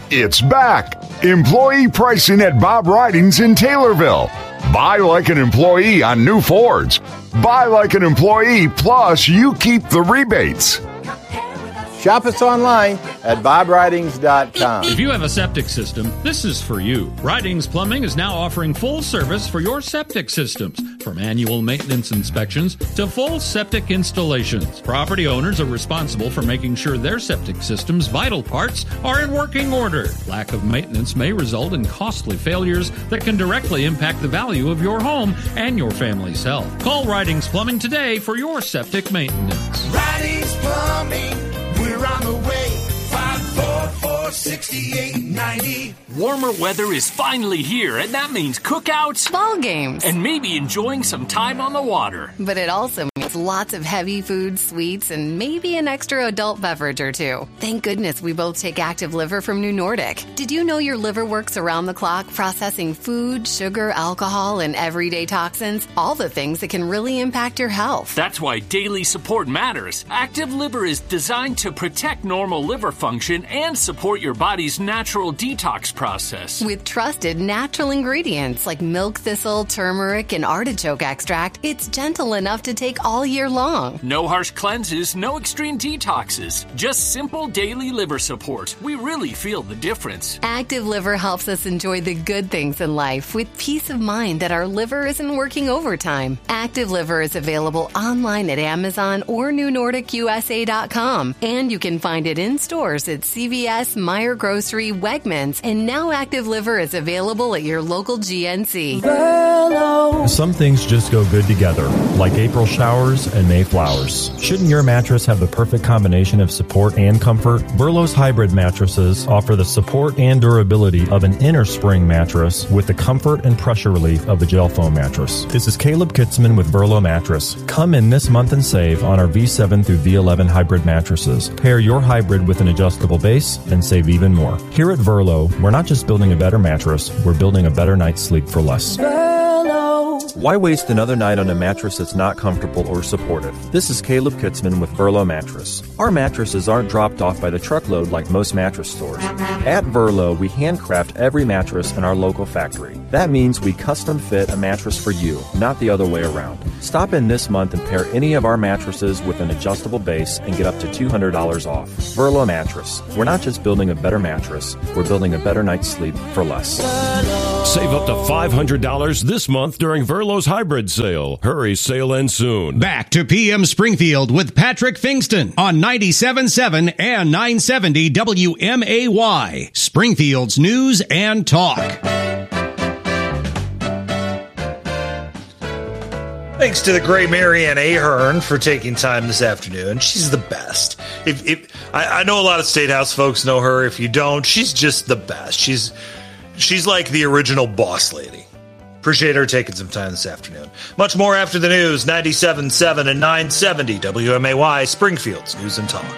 It's back. Employee pricing at Bob Ridings in Taylorville. Buy like an employee on new Fords. Buy like an employee, plus you keep the rebates. Shop us online at bobridings.com. If you have a septic system, this is for you. Ridings Plumbing is now offering full service for your septic systems, from annual maintenance inspections to full septic installations. Property owners are responsible for making sure their septic system's vital parts are in working order. Lack of maintenance may result in costly failures that can directly impact the value of your home and your family's health. Call Ridings Plumbing today for your septic maintenance. Ridings Plumbing. We're on the way. 544-6890. Warmer weather is finally here, and that means cookouts, ball games, and maybe enjoying some time on the water. But it also means lots of heavy food, sweets, and maybe an extra adult beverage or two. Thank goodness we both take Active Liver from New Nordic. Did you know your liver works around the clock processing food, sugar, alcohol, and everyday toxins? All the things that can really impact your health. That's why daily support matters. Active Liver is designed to protect normal liver function and support your body's natural detox process. With trusted natural ingredients like milk thistle, turmeric, and artichoke extract, it's gentle enough to take all year long. No harsh cleanses, no extreme detoxes. Just simple daily liver support. We really feel the difference. Active Liver helps us enjoy the good things in life with peace of mind that our liver isn't working overtime. Active Liver is available online at Amazon or NewNordicUSA.com. And you can find it in stores at CVS, Meijer Grocery, Wegmans, and now Active Liver is available at your local GNC. Some things just go good together, like April showers and May flowers. Shouldn't your mattress have the perfect combination of support and comfort? Burlow's hybrid mattresses offer the support and durability of an inner spring mattress with the comfort and pressure relief of a gel foam mattress. This is Caleb Kitzman with Burlow Mattress. Come in this month and save on our V7 through V11 hybrid mattresses. Pair your hybrid with an adjustable base and save even more. Here at Verlo, we're not just building a better mattress, we're building a better night's sleep for less. Why waste another night on a mattress that's not comfortable or supportive? This is Caleb Kitzman with Verlo Mattress. Our mattresses aren't dropped off by the truckload like most mattress stores. At Verlo, we handcraft every mattress in our local factory. That means we custom fit a mattress for you, not the other way around. Stop in this month and pair any of our mattresses with an adjustable base and get up to $200 off. Verlo Mattress. We're not just building a better mattress, we're building a better night's sleep for less. Save up to $500 this month during Verlo's hybrid sale. Hurry, sale ends soon. Back to PM Springfield with Patrick Fingston on 97.7 and 970 WMAY. Springfield's News and Talk. Thanks to the great Marianne Ahern for taking time this afternoon. She's the best. I know a lot of State House folks know her. If you don't, she's just the best. She's like the original boss lady. Appreciate her taking some time this afternoon. Much more after the news, 97.7 and 970 WMAY, Springfield's News and Talk.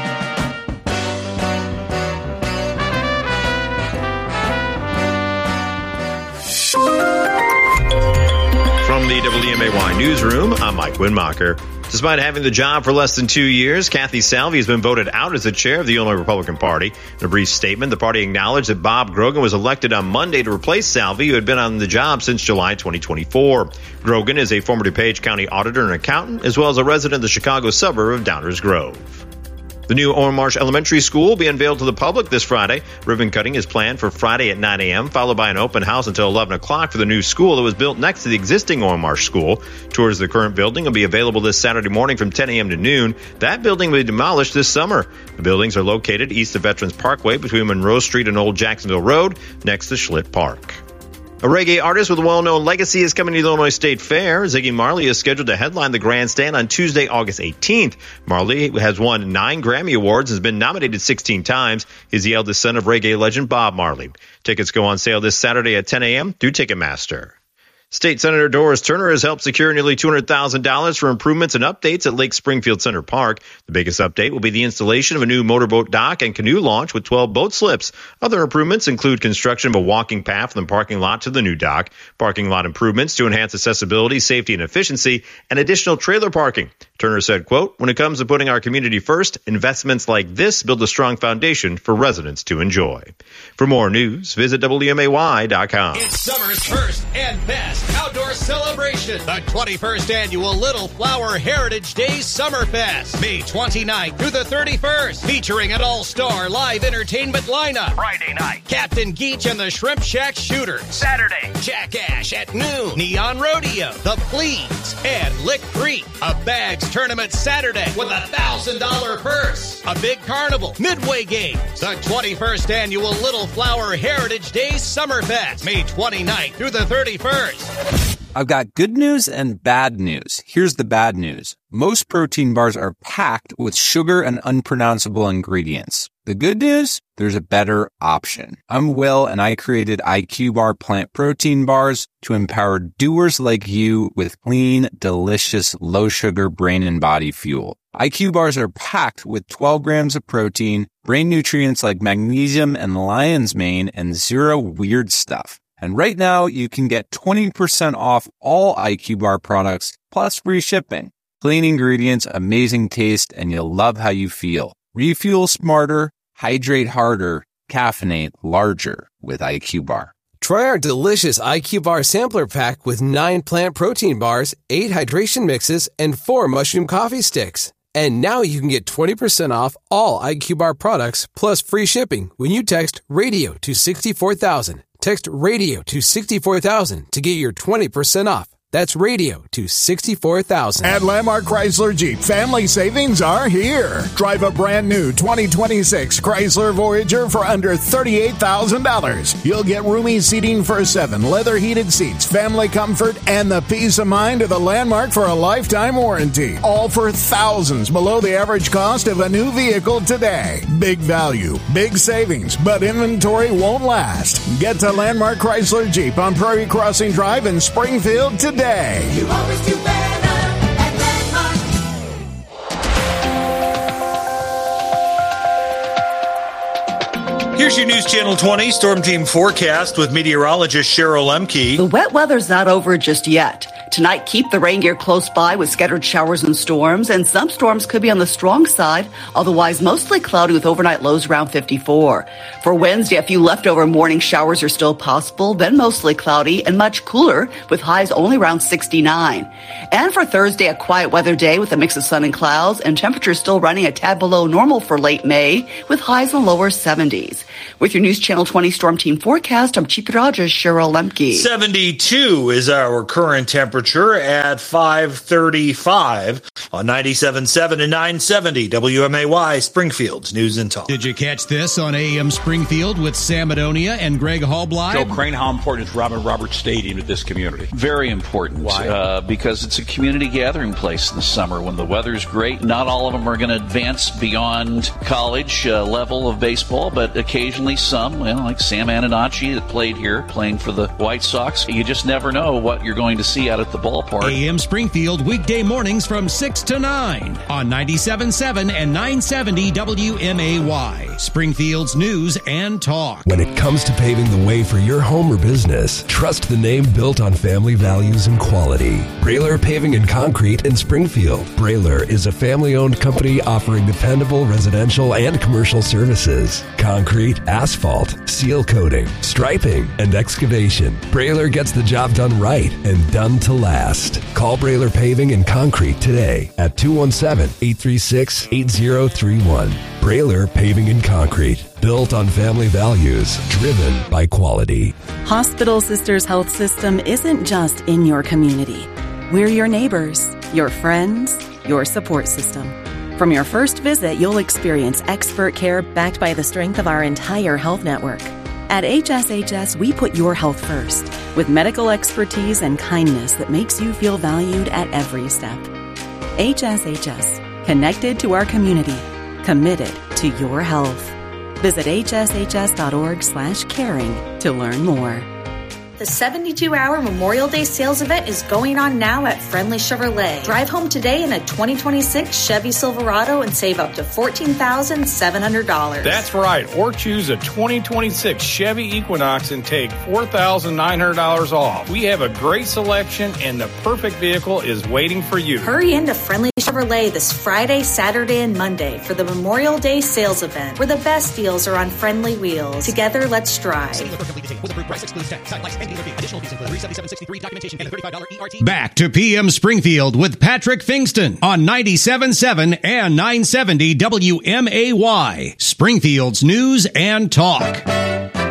From the WMAY newsroom, I'm Mike Winmacher. Despite having the job for less than 2 years, Kathy Salvi has been voted out as the chair of the Illinois Republican Party. In a brief statement, the party acknowledged that Bob Grogan was elected on Monday to replace Salvi, who had been on the job since July 2024. Grogan is a former DuPage County auditor and accountant, as well as a resident of the Chicago suburb of Downers Grove. The new Orme Marsh Elementary School will be unveiled to the public this Friday. Ribbon cutting is planned for Friday at 9 a.m., followed by an open house until 11 o'clock for the new school that was built next to the existing Orme Marsh School. Tours of the current building will be available this Saturday morning from 10 a.m. to noon. That building will be demolished this summer. The buildings are located east of Veterans Parkway between Monroe Street and Old Jacksonville Road, next to Schlitt Park. A reggae artist with a well-known legacy is coming to the Illinois State Fair. Ziggy Marley is scheduled to headline the grandstand on Tuesday, August 18th. Marley has won 9 Grammy Awards and has been nominated 16 times. He's the eldest son of reggae legend Bob Marley. Tickets go on sale this Saturday at 10 a.m. through Ticketmaster. State Senator Doris Turner has helped secure nearly $200,000 for improvements and updates at Lake Springfield Center Park. The biggest update will be the installation of a new motorboat dock and canoe launch with 12 boat slips. Other improvements include construction of a walking path from the parking lot to the new dock, parking lot improvements to enhance accessibility, safety, and efficiency, and additional trailer parking. Turner said, quote, "When it comes to putting our community first, investments like this build a strong foundation for residents to enjoy." For more news, visit WMAY.com. It's summer's first and best outdoor celebration, the 21st Annual Little Flower Heritage Days Summer Fest, May 29th through the 31st, featuring an all-star live entertainment lineup. Friday night, Captain Geach and the Shrimp Shack Shooters. Saturday, Jack Ash at noon, Neon Rodeo, The Fleas, and Lick Creek. A bags tournament Saturday with a $1,000 purse. A big carnival, Midway Games. The 21st Annual Little Flower Heritage Days Summer Fest, May 29th through the 31st. I've got good news and bad news. Here's the bad news. Most protein bars are packed with sugar and unpronounceable ingredients. The good news? There's a better option. I'm Will, and I created IQ Bar plant protein bars to empower doers like you with clean, delicious, low-sugar brain and body fuel. IQ bars are packed with 12 grams of protein, brain nutrients like magnesium and lion's mane, and zero weird stuff. And right now, you can get 20% off all IQ Bar products, plus free shipping. Clean ingredients, amazing taste, and you'll love how you feel. Refuel smarter, hydrate harder, caffeinate larger with IQ Bar. Try our delicious IQ Bar sampler pack with 9 plant protein bars, 8 hydration mixes, and 4 mushroom coffee sticks. And now you can get 20% off all IQ Bar products plus free shipping when you text RADIO to 64,000. Text RADIO to 64,000 to get your 20% off. That's radio to 64,000. At Landmark Chrysler Jeep, family savings are here. Drive a brand new 2026 Chrysler Voyager for under $38,000. You'll get roomy seating for 7, leather heated seats, family comfort, and the peace of mind of the Landmark for a lifetime warranty. All for thousands below the average cost of a new vehicle today. Big value, big savings, but inventory won't last. Get to Landmark Chrysler Jeep on Prairie Crossing Drive in Springfield today. You always do better at Landmark. Here's your News Channel 20 Storm Team forecast with meteorologist Cheryl Lemke. The wet weather's not over just yet. Tonight, keep the rain gear close by with scattered showers and storms, and some storms could be on the strong side, otherwise mostly cloudy with overnight lows around 54. For Wednesday, a few leftover morning showers are still possible, then mostly cloudy and much cooler with highs only around 69. And for Thursday, a quiet weather day with a mix of sun and clouds, and temperatures still running a tad below normal for late May with highs in the lower 70s. With your News Channel 20 Storm Team forecast, I'm Chief Meteorologist Cheryl Lemke. 72 is our current temperature at 5:35 on 97.7 and 970 WMAY Springfield's News and Talk. Did you catch this on AM Springfield with Sam Adonia and Greg Hallbleib? Joe Crane, how important is Robin Roberts Stadium to this community? Very important. Why? Because it's a community gathering place in the summer when the weather's great. Not all of them are going to advance beyond college level of baseball, but occasionally some, like Sam Ananacci that played here, playing for the White Sox. You just never know what you're going to see out at the ballpark. AM Springfield weekday mornings from 6 to 9 on 97.7 and 970 WMAY. Springfield's News and Talk. When it comes to paving the way for your home or business, trust the name built on family values and quality. Brailer Paving and Concrete in Springfield. Brailer is a family-owned company offering dependable residential and commercial services. Concrete, asphalt, seal coating, striping, and excavation. Brailer gets the job done right and done to last. Call Brailer Paving and Concrete today at 217-836-8031. Brailer Paving and Concrete. Built on family values, driven by quality. Hospital Sisters Health System isn't just in your community. We're your neighbors, your friends, your support system. From your first visit, you'll experience expert care backed by the strength of our entire health network. At HSHS, we put your health first, with medical expertise and kindness that makes you feel valued at every step. HSHS, connected to our community, committed to your health. Visit hshs.org/caring to learn more. The 72-hour Memorial Day sales event is going on now at Friendly Chevrolet. Drive home today in a 2026 Chevy Silverado and save up to $14,700. That's right. Or choose a 2026 Chevy Equinox and take $4,900 off. We have a great selection and the perfect vehicle is waiting for you. Hurry into Friendly Chevrolet this Friday, Saturday, and Monday for the Memorial Day sales event, where the best deals are on friendly wheels. Together, let's drive. Back to PM Springfield with Patrick Fingston on 97.7 and 970 WMAY, Springfield's News and Talk.